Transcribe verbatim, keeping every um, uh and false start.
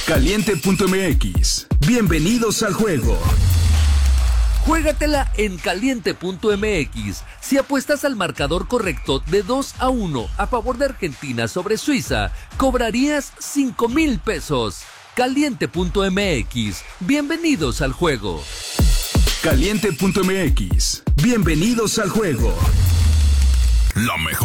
Caliente punto m x. Bienvenidos al juego. Juégatela en Caliente punto m x. Si apuestas al marcador correcto de dos a uno a favor de Argentina sobre Suiza, cobrarías cinco mil pesos. Caliente punto m x. Bienvenidos al juego. Caliente punto m x. Bienvenidos al juego. La mejor